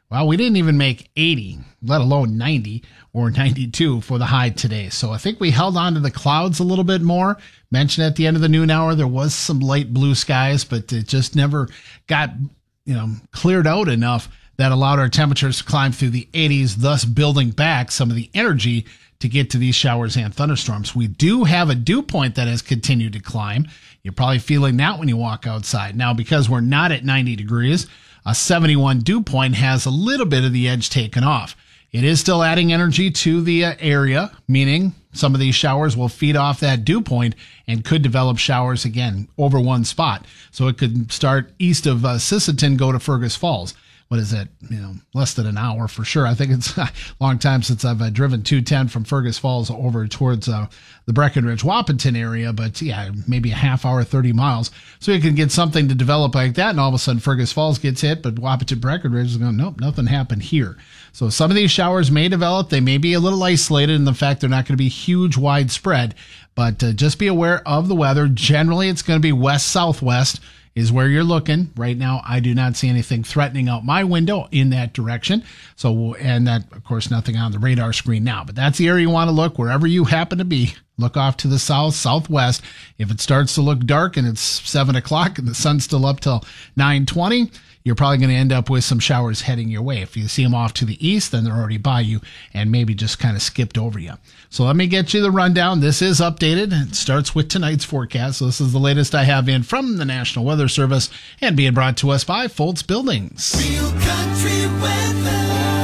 Well, we didn't even make 80, let alone 90 or 92 for the high today. So I think we held on to the clouds a little bit more. Mentioned at the end of the noon hour, there was some light blue skies, but it just never got, cleared out enough that allowed our temperatures to climb through the 80s, thus building back some of the energy to get to these showers and thunderstorms. We do have a dew point that has continued to climb. You're probably feeling that when you walk outside. Now, because we're not at 90 degrees, a 71 dew point has a little bit of the edge taken off. It is still adding energy to the area, meaning some of these showers will feed off that dew point and could develop showers again over one spot. So it could start east of Sisseton, go to Fergus Falls. What is it? Less than an hour for sure. I think it's a long time since I've driven 210 from Fergus Falls over towards the Breckenridge, Wahpeton area. But yeah, maybe a half hour, 30 miles. So you can get something to develop like that. And all of a sudden Fergus Falls gets hit, but Wahpeton, Breckenridge is going, nope, nothing happened here. So some of these showers may develop. They may be a little isolated in the fact they're not going to be huge, widespread. But just be aware of the weather. Generally, it's going to be west-southwest is where you're looking. Right now, I do not see anything threatening out my window in that direction. So, and that, of course, nothing on the radar screen now. But that's the area you want to look, wherever you happen to be. Look off to the south, southwest. If it starts to look dark and it's 7 o'clock and the sun's still up till 9:20, you're probably going to end up with some showers heading your way. If you see them off to the east, then they're already by you and maybe just kind of skipped over you. So let me get you the rundown. This is updated. It starts with tonight's forecast. So this is the latest I have in from the National Weather Service and being brought to us by Foltz Buildings. Real country weather.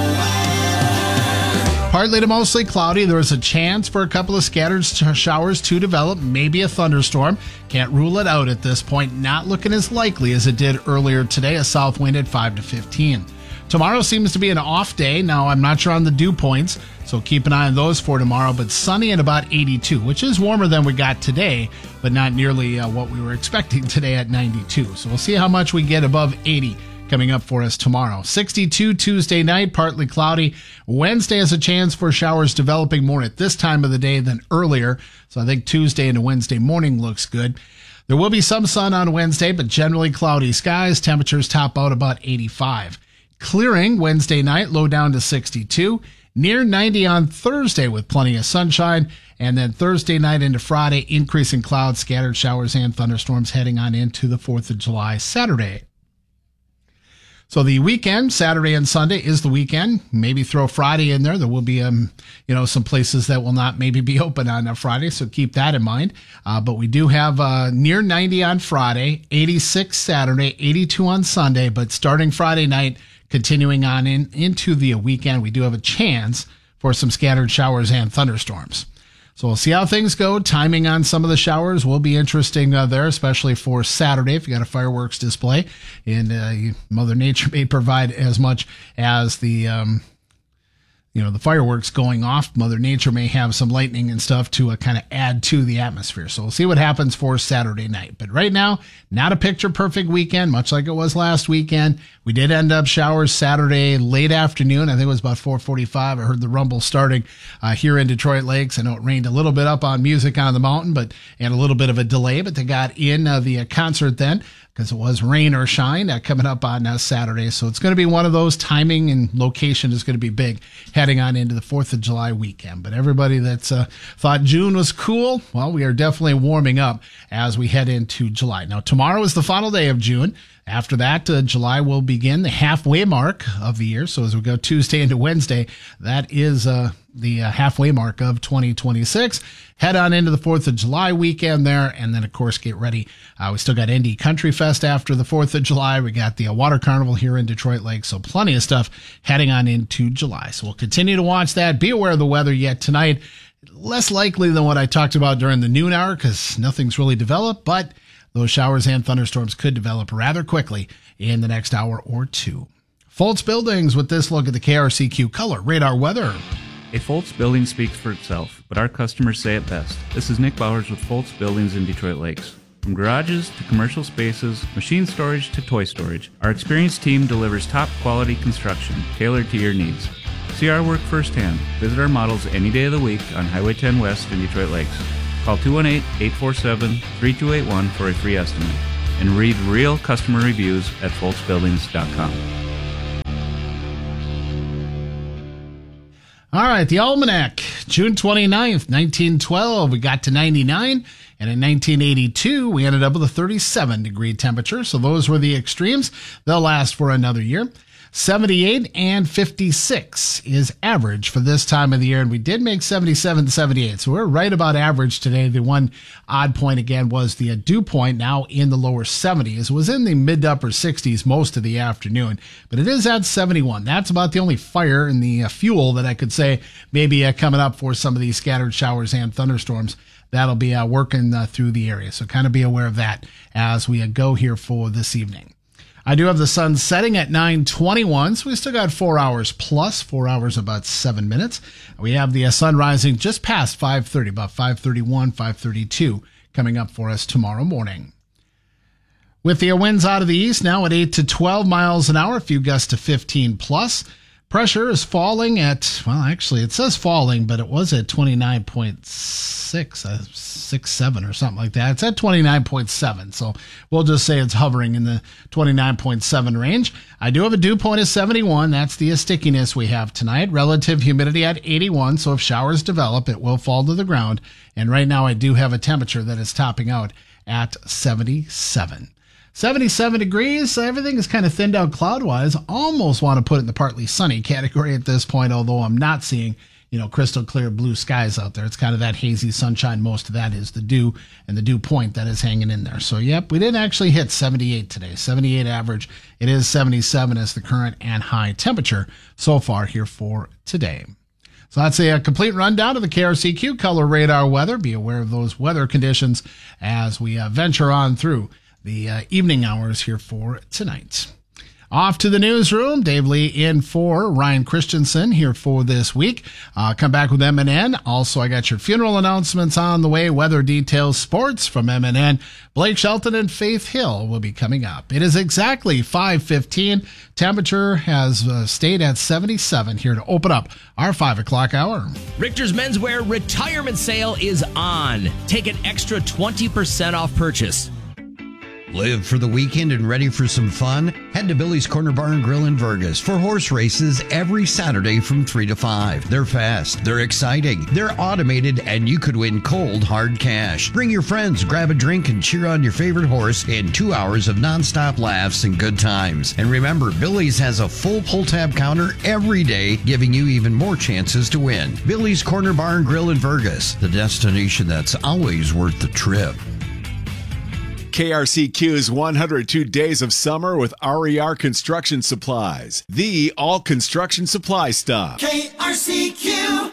Partly to mostly cloudy. There is a chance for a couple of scattered showers to develop, maybe a thunderstorm. Can't rule it out at this point. Not looking as likely as it did earlier today. A south wind at 5 to 15. Tomorrow seems to be an off day. Now, I'm not sure on the dew points, so keep an eye on those for tomorrow. But sunny at about 82, which is warmer than we got today, but not nearly what we were expecting today at 92. So we'll see how much we get above 80. Coming up for us tomorrow. 62 Tuesday night, partly cloudy. Wednesday has a chance for showers developing more at this time of the day than earlier. So I think Tuesday into Wednesday morning looks good. There will be some sun on Wednesday, but generally cloudy skies. Temperatures top out about 85. Clearing Wednesday night, low down to 62. Near 90 on Thursday with plenty of sunshine. And then Thursday night into Friday, increasing clouds, scattered showers and thunderstorms heading on into the 4th of July Saturday. So the weekend, Saturday and Sunday, is the weekend. Maybe throw Friday in there. There will be, some places that will not maybe be open on Friday, so keep that in mind. But we do have near 90 on Friday, 86 Saturday, 82 on Sunday. But starting Friday night, continuing on into the weekend, we do have a chance for some scattered showers and thunderstorms. So we'll see how things go. Timing on some of the showers will be interesting there, especially for Saturday if you got a fireworks display. And Mother Nature may provide as much as the fireworks going off. Mother Nature may have some lightning and stuff to kind of add to the atmosphere. So we'll see what happens for Saturday night. But right now, not a picture-perfect weekend, much like it was last weekend. We did end up showers Saturday late afternoon. I think it was about 4:45. I heard the rumble starting here in Detroit Lakes. I know it rained a little bit up on Music on the Mountain, and a little bit of a delay, but they got in the concert then, because it was rain or shine coming up on Saturday. So it's going to be one of those. Timing and location is going to be big heading on into the 4th of July weekend. But everybody that's thought June was cool, well, we are definitely warming up as we head into July. Now, tomorrow is the final day of June. After that, July will begin the halfway mark of the year. So as we go Tuesday into Wednesday, that is the halfway mark of 2026. Head on into the 4th of July weekend there. And then, of course, get ready. We still got Indy Country Fest after the 4th of July. We got the Water Carnival here in Detroit Lake. So plenty of stuff heading on into July. So we'll continue to watch that. Be aware of the weather yet tonight. Less likely than what I talked about during the noon hour because nothing's really developed, but those showers and thunderstorms could develop rather quickly in the next hour or two. Foltz Buildings with this look at the KRCQ Color Radar Weather. A Foltz building speaks for itself, but our customers say it best. This is Nick Bowers with Foltz Buildings in Detroit Lakes. From garages to commercial spaces, machine storage to toy storage, our experienced team delivers top quality construction tailored to your needs. See our work firsthand. Visit our models any day of the week on Highway 10 West in Detroit Lakes. Call 218-847-3281 for a free estimate. And read real customer reviews at foltzbuildings.com. All right, the Almanac, June 29th, 1912, we got to 99. And in 1982, we ended up with a 37-degree temperature. So those were the extremes. They'll last for another year. 78 and 56 is average for this time of the year. And we did make 77 and 78. So we're right about average today. The one odd point, again, was the dew point, now in the lower 70s. It was in the mid to upper 60s most of the afternoon. But it is at 71. That's about the only fire in the fuel that I could say maybe coming up for some of these scattered showers and thunderstorms. That'll be working through the area. So kind of be aware of that as we go here for this evening. I do have the sun setting at 9:21, so we still got 4 hours plus, 4 hours about 7 minutes. We have the sun rising just past 5:30, about 5:31, 5:32 coming up for us tomorrow morning. With the winds out of the east now at 8 to 12 miles an hour, a few gusts to 15 plus. Pressure is falling at, well, actually, it says falling, but it was at 29.67 or something like that. It's at 29.7, so we'll just say it's hovering in the 29.7 range. I do have a dew point of 71. That's the stickiness we have tonight. Relative humidity at 81, so if showers develop, it will fall to the ground. And right now, I do have a temperature that is topping out at 77. 77 degrees. Everything is kind of thinned out cloud-wise. Almost want to put it in the partly sunny category at this point, although I'm not seeing, crystal clear blue skies out there. It's kind of that hazy sunshine. Most of that is the dew and the dew point that is hanging in there. So, yep, we didn't actually hit 78 today. 78 average. It is 77 as the current and high temperature so far here for today. So that's a complete rundown of the KRCQ Color Radar weather. Be aware of those weather conditions as we venture on through the evening hours here for tonight. Off to the newsroom. Dave Lee in for Ryan Christensen here for this week. Come back with MNN. Also, I got your funeral announcements on the way. Weather details, sports from MNN. Blake Shelton and Faith Hill will be coming up. It is exactly 5:15. Temperature has stayed at 77 here to open up our 5 o'clock hour. Richter's Menswear Retirement Sale is on. Take an extra 20% off purchase. Live for the weekend and ready for some fun? Head to Billy's Corner Bar and Grill in Vergas for horse races every Saturday from 3 to 5. They're fast, they're exciting, they're automated, and you could win cold, hard cash. Bring your friends, grab a drink, and cheer on your favorite horse in 2 hours of nonstop laughs and good times. And remember, Billy's has a full pull-tab counter every day, giving you even more chances to win. Billy's Corner Bar and Grill in Vergas, the destination that's always worth the trip. KRCQ's 102 Days of Summer with RER Construction Supplies. The all construction supply stop. KRCQ.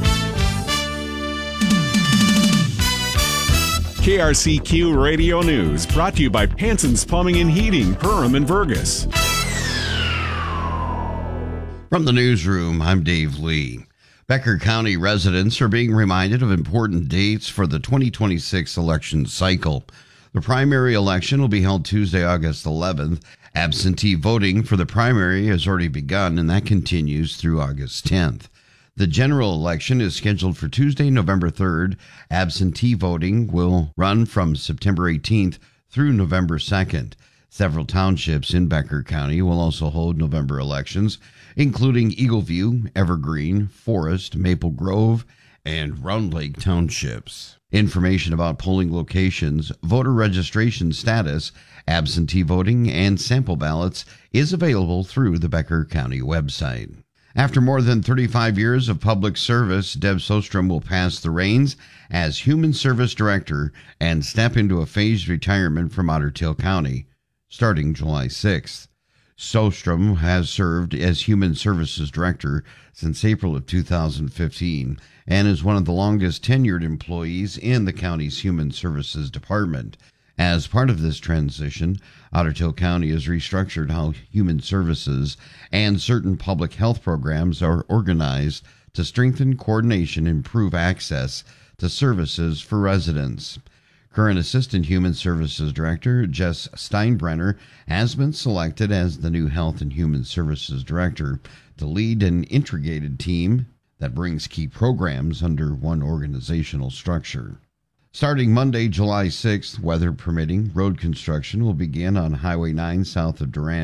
KRCQ Radio News brought to you by Panson's Plumbing and Heating, Perham and Vergas. From the newsroom, I'm Dave Lee. Becker County residents are being reminded of important dates for the 2026 election cycle. The primary election will be held Tuesday, August 11th. Absentee voting for the primary has already begun, and that continues through August 10th. The general election is scheduled for Tuesday, November 3rd. Absentee voting will run from September 18th through November 2nd. Several townships in Becker County will also hold November elections, including Eagleview, Evergreen, Forest, Maple Grove, and Round Lake townships. Information about polling locations, voter registration status, absentee voting, and sample ballots is available through the Becker County website. After more than 35 years of public service, Deb Sostrom will pass the reins as Human Service Director and step into a phased retirement from Otter Tail County, starting July 6th. Sostrom has served as Human Services Director since April of 2015 and is one of the longest tenured employees in the county's Human Services Department. As part of this transition, Otter Tail County has restructured how human services and certain public health programs are organized to strengthen coordination and improve access to services for residents. Current Assistant Human Services Director Jess Steinbrenner has been selected as the new Health and Human Services Director to lead an integrated team that brings key programs under one organizational structure. Starting Monday, July 6th, weather permitting, road construction will begin on Highway 9 south of Durand.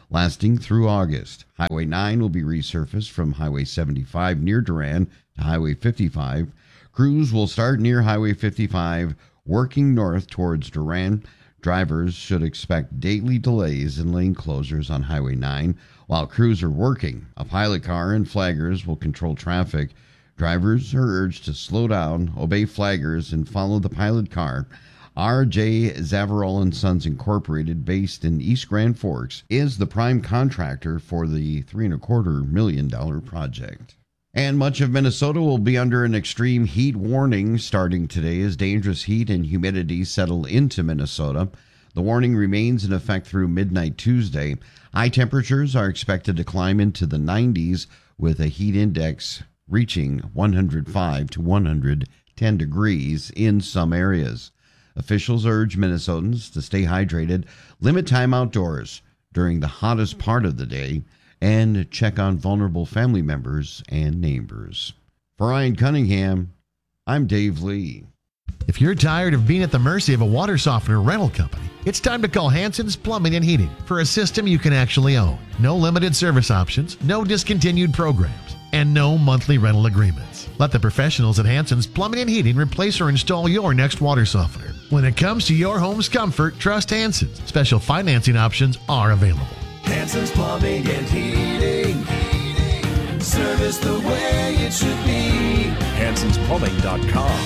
lasting through August. Highway 9 will be resurfaced from Highway 75 near Durand to Highway 55. Crews will start near Highway 55, working north towards Durand. Drivers should expect daily delays and lane closures on Highway 9 while crews are working. A pilot car and flaggers will control traffic. Drivers are urged to slow down, obey flaggers, and follow the pilot car. R.J. Zavarol & Sons Incorporated, based in East Grand Forks, is the prime contractor for the $3.25 million project. And much of Minnesota will be under an extreme heat warning starting today as dangerous heat and humidity settle into Minnesota. The warning remains in effect through midnight Tuesday. High temperatures are expected to climb into the 90s with a heat index reaching 105 to 110 degrees in some areas. Officials urge Minnesotans to stay hydrated, limit time outdoors during the hottest part of the day, and check on vulnerable family members and neighbors. For Ryan Cunningham, I'm Dave Lee. If you're tired of being at the mercy of a water softener rental company, it's time to call Hanson's Plumbing and Heating for a system you can actually own. No limited service options, no discontinued programs, and no monthly rental agreements. Let the professionals at Hanson's Plumbing and Heating replace or install your next water softener. When it comes to your home's comfort, trust Hanson's. Special financing options are available. Hanson's Plumbing and Heating. Service the way it should be. Hanson'sPlumbing.com.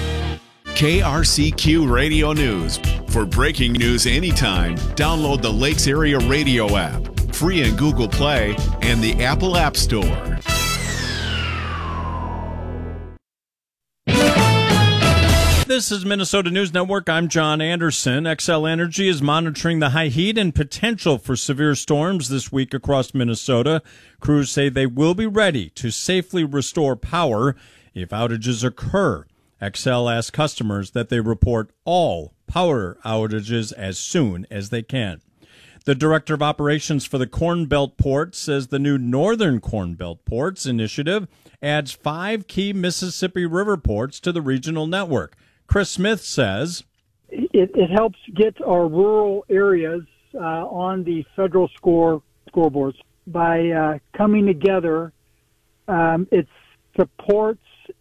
KRCQ Radio News. For breaking news anytime, download the Lakes Area Radio app, free in Google Play and the Apple App Store. This is Minnesota News Network. I'm John Anderson. Xcel Energy is monitoring the high heat and potential for severe storms this week across Minnesota. Crews say they will be ready to safely restore power if outages occur. Xcel asks customers that they report all power outages as soon as they can. The Director of Operations for the Corn Belt Ports says the new Northern Corn Belt Ports initiative adds 5 key Mississippi River ports to the regional network. Chris Smith says it helps get our rural areas on the federal scoreboards by coming together. It supports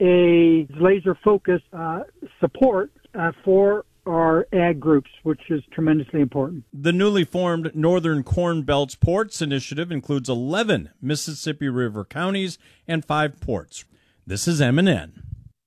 a laser-focused support for our ag groups, which is tremendously important. The newly formed Northern Corn Belts Ports initiative includes 11 Mississippi River counties and 5 ports. This is MNN.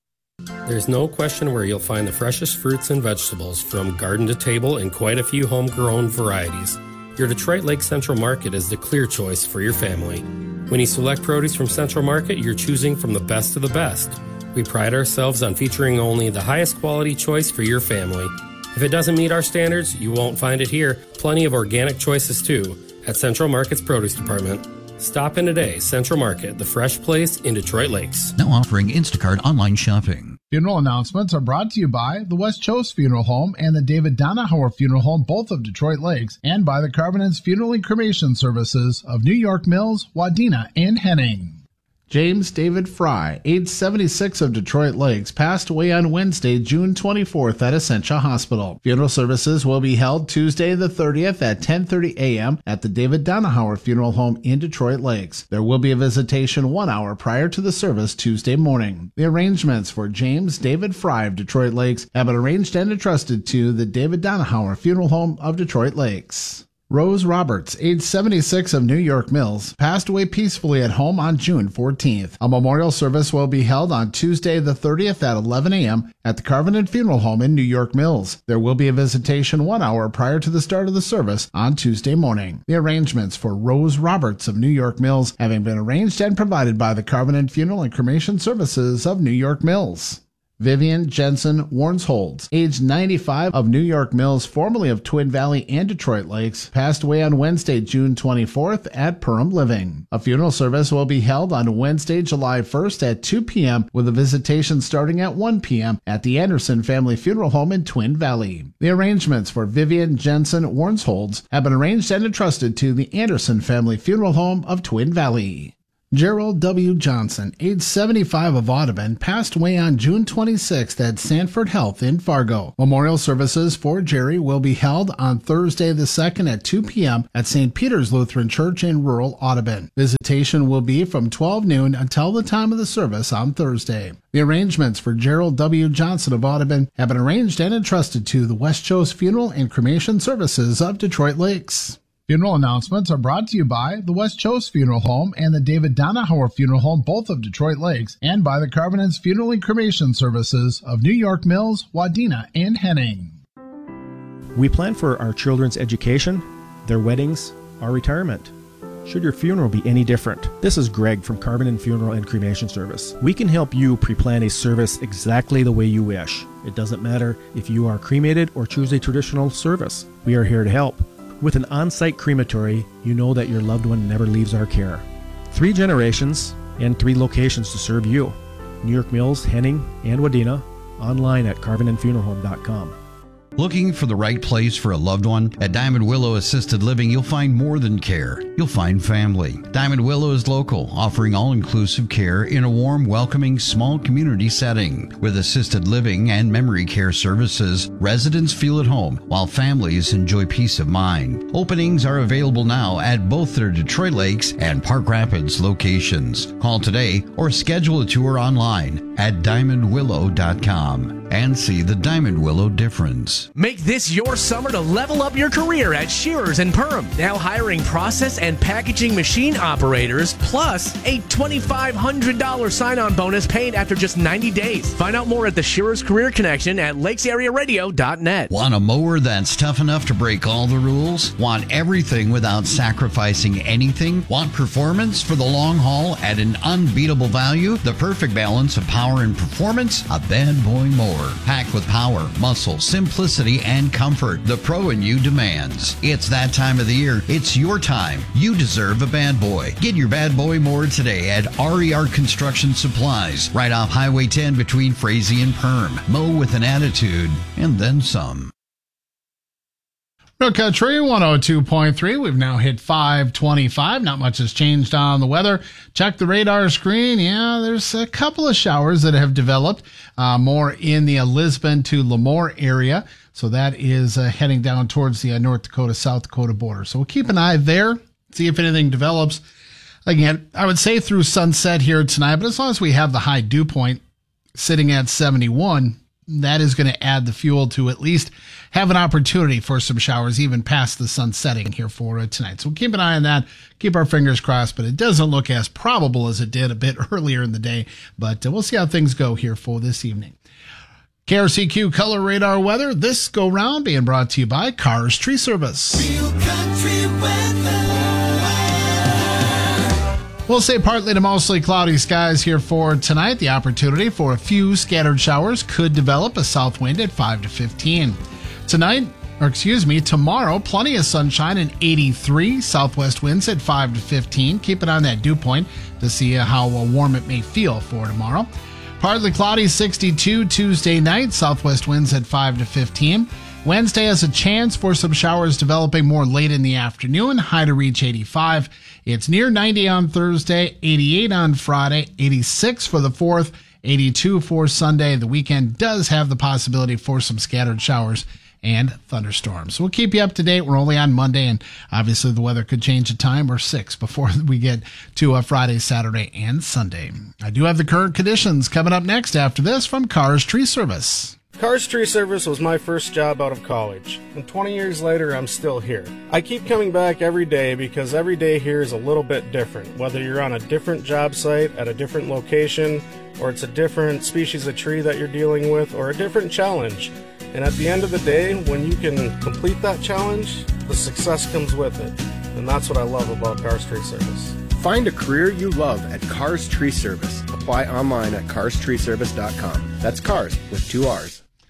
There's no question where you'll find the freshest fruits and vegetables from garden to table and quite a few homegrown varieties. Your Detroit Lake Central Market is the clear choice for your family. When you select produce from Central Market, you're choosing from the best of the best. We pride ourselves on featuring only the highest quality choice for your family. If it doesn't meet our standards, you won't find it here. Plenty of organic choices too at Central Market's Produce Department. Stop in today. Central Market, the fresh place in Detroit Lakes. Now offering Instacart online shopping. Funeral announcements are brought to you by the West Chose Funeral Home and the David Donahauer Funeral Home, both of Detroit Lakes, and by the Carvinens Funeral and Cremation Services of New York Mills, Wadena, and Henning. James David Fry, age 76 of Detroit Lakes, passed away on Wednesday, June 24th at Essentia Hospital. Funeral services will be held Tuesday the 30th at 10:30 a.m. at the David Donahauer Funeral Home in Detroit Lakes. There will be a visitation 1 hour prior to the service Tuesday morning. The arrangements for James David Fry of Detroit Lakes have been arranged and entrusted to the David Donahauer Funeral Home of Detroit Lakes. Rose Roberts, age 76 of New York Mills, passed away peacefully at home on June 14th. A memorial service will be held on Tuesday the 30th at 11 a.m. at the Carvinen Funeral Home in New York Mills. There will be a visitation 1 hour prior to the start of the service on Tuesday morning. The arrangements for Rose Roberts of New York Mills having been arranged and provided by the Carvinen Funeral and Cremation Services of New York Mills. Vivian Jensen Warnsholds, age 95 of New York Mills, formerly of Twin Valley and Detroit Lakes, passed away on Wednesday, June 24th at Perham Living. A funeral service will be held on Wednesday, July 1st at 2 p.m. with a visitation starting at 1 p.m. at the Anderson Family Funeral Home in Twin Valley. The arrangements for Vivian Jensen Warnsholds have been arranged and entrusted to the Anderson Family Funeral Home of Twin Valley. Gerald W. Johnson, age 75 of Audubon, passed away on June 26th at Sanford Health in Fargo. Memorial services for Jerry will be held on Thursday the 2nd at 2 p.m. at St. Peter's Lutheran Church in rural Audubon. Visitation will be from 12 noon until the time of the service on Thursday. The arrangements for Gerald W. Johnson of Audubon have been arranged and entrusted to the West Chose Funeral and Cremation Services of Detroit Lakes. Funeral announcements are brought to you by the West Chose Funeral Home and the David Donahauer Funeral Home, both of Detroit Lakes, and by the Carvinens Funeral and Cremation Services of New York Mills, Wadena, and Henning. We plan for our children's education, their weddings, our retirement. Should your funeral be any different? This is Greg from Carvinen Funeral and Cremation Service. We can help you pre-plan a service exactly the way you wish. It doesn't matter if you are cremated or choose a traditional service. We are here to help. With an on-site crematory, you know that your loved one never leaves our care. 3 generations and 3 locations to serve you. New York Mills, Henning, and Wadena. Online at carvinenfuneralhome.com. Looking for the right place for a loved one? At Diamond Willow Assisted Living, you'll find more than care. You'll find family. Diamond Willow is local, offering all-inclusive care in a warm, welcoming, small community setting. With assisted living and memory care services, residents feel at home, while families enjoy peace of mind. Openings are available now at both their Detroit Lakes and Park Rapids locations. Call today or schedule a tour online at diamondwillow.com and see the Diamond Willow difference. Make this your summer to level up your career at Shearers and Perm. Now hiring process and packaging machine operators, plus a $2,500 sign-on bonus paid after just 90 days. Find out more at the Shearers Career Connection at lakesarearadio.net. Want a mower that's tough enough to break all the rules? Want everything without sacrificing anything? Want performance for the long haul at an unbeatable value? The perfect balance of power and performance? A Bad Boy mower. Packed with power, muscle, simplicity, and comfort the pro in you demands. It's that time of the year. It's your time. You deserve a Bad Boy. Get your Bad Boy mower today at RER Construction Supplies, right off Highway 10 between Frazee and Perm. Mow with an attitude, and then some. Real Country 102.3. We've now hit 525. Not much has changed on the weather. Check the radar screen. Yeah, there's a couple of showers that have developed more in the Lisbon to Lemoore area. So that is heading down towards the North Dakota, South Dakota border. So we'll keep an eye there, see if anything develops. Again, I would say through sunset here tonight, but as long as we have the high dew point sitting at 71, that is going to add the fuel to at least have an opportunity for some showers even past the sun setting here for tonight. So we'll keep an eye on that, keep our fingers crossed, but it doesn't look as probable as it did a bit earlier in the day. But we'll see how things go here for this evening. KRCQ Color Radar Weather, this go round being brought to you by Cars Tree Service. Real country weather. We'll say partly to mostly cloudy skies here for tonight. The opportunity for a few scattered showers could develop, a south wind at 5 to 15. Tomorrow, plenty of sunshine and 83. Southwest winds at 5 to 15. Keep it on that dew point to see how warm it may feel for tomorrow. Partly cloudy, 62 Tuesday night. Southwest winds at 5 to 15. Wednesday has a chance for some showers developing more late in the afternoon. High to reach 85. It's near 90 on Thursday, 88 on Friday, 86 for the 4th, 82 for Sunday. The weekend does have the possibility for some scattered showers and thunderstorms. So we'll keep you up to date. We're only on Monday, and obviously the weather could change a time or 6 before we get to Friday, Saturday, and Sunday. I do have the current conditions coming up next after this from Cars Tree Service. Cars Tree Service was my first job out of college, and 20 years later I'm still here. I keep coming back every day because every day here is a little bit different, whether you're on a different job site at a different location, or it's a different species of tree that you're dealing with, or a different challenge. And at the end of the day, when you can complete that challenge, the success comes with it. And that's what I love about Cars Tree Service. Find a career you love at Cars Tree Service. Apply online at carstreeservice.com. That's cars with 2 R's.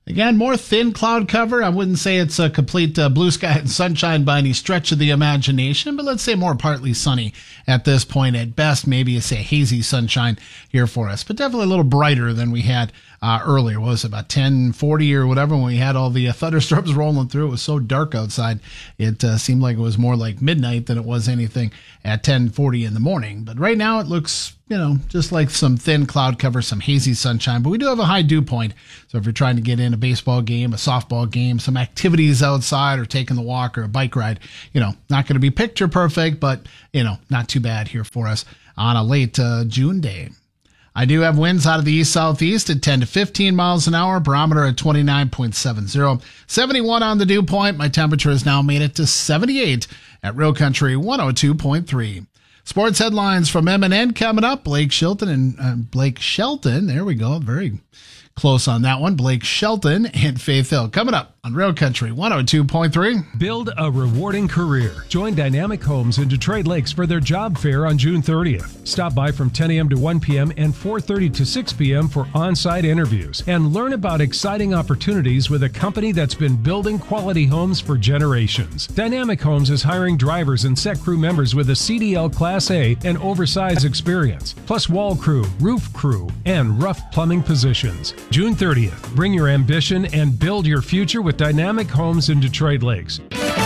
Again, more thin cloud cover. I wouldn't say it's a complete blue sky and sunshine by any stretch of the imagination, but let's say more partly sunny at this point. At best, maybe it's a hazy sunshine here for us, but definitely a little brighter than we had earlier. What was it, about 10:40 or whatever when we had all the thunderstorms rolling through? It was so dark outside. It seemed like it was more like midnight than it was anything at 10:40 in the morning. But right now it looks, just like some thin cloud cover, some hazy sunshine. But we do have a high dew point. So if you're trying to get in a baseball game, a softball game, some activities outside or taking the walk or a bike ride, not going to be picture perfect, but, not too bad here for us on a late June day. I do have winds out of the east-southeast at 10 to 15 miles an hour, barometer at 29.70. 71 on the dew point. My temperature has now made it to 78 at Real Country 102.3. Sports headlines from M&N coming up. Blake Shelton, there we go, very close on that one. Blake Shelton and Faith Hill coming up on Real Country 102.3. Build a rewarding career. Join Dynamic Homes in Detroit Lakes for their job fair on June 30th. Stop by from 10 a.m. to 1 p.m. and 4:30 to 6 p.m. for on-site interviews and learn about exciting opportunities with a company that's been building quality homes for generations. Dynamic Homes is hiring drivers and set crew members with a CDL Class A and oversized experience, plus wall crew, roof crew, and rough plumbing positions. June 30th. Bring your ambition and build your future with Dynamic Homes in Detroit Lakes.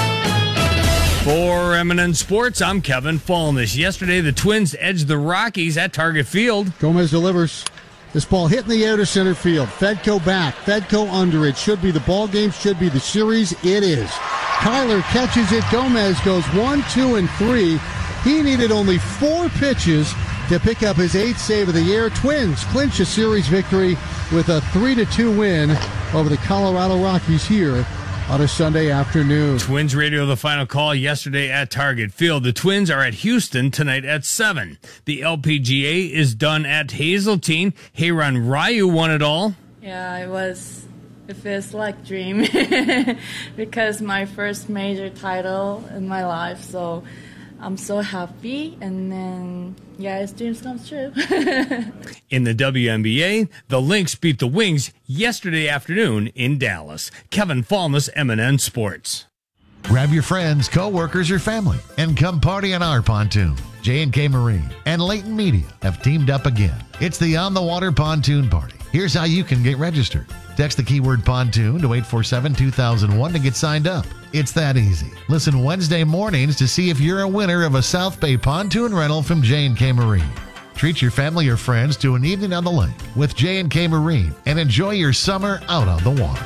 For M&N Sports, I'm Kevin Fallness. Yesterday, the Twins edged the Rockies at Target Field. Gomez delivers. This ball hit in the air to center field. Fedko back. Fedko under. It should be the ball game. Should be the series. It is. Kyler catches it. Gomez goes 1, 2, and 3. He needed only 4 pitches to pick up his 8th save of the year. Twins clinch a series victory with a 3-2 win over the Colorado Rockies here on a Sunday afternoon. Twins radio the final call yesterday at Target Field. The Twins are at Houston tonight at 7. The LPGA is done at Hazeltine. Heiran Ryu won it all. Yeah, it feels like dream because my first major title in my life, so I'm so happy, and then, his dreams come true. In the WNBA, the Lynx beat the Wings yesterday afternoon in Dallas. Kevin Fallness, M&N Sports. Grab your friends, co-workers, or family and come party on our pontoon. J&K Marine and Leighton Media have teamed up again. It's the On the Water Pontoon Party. Here's how you can get registered. Text the keyword pontoon to 847-2001 to get signed up. It's that easy. Listen Wednesday mornings to see if you're a winner of a South Bay pontoon rental from J&K Marine. Treat your family or friends to an evening on the lake with J&K Marine and enjoy your summer out on the water.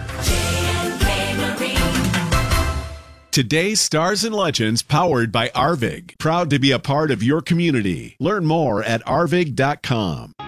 Today's Stars and Legends powered by Arvig. Proud to be a part of your community. Learn more at arvig.com.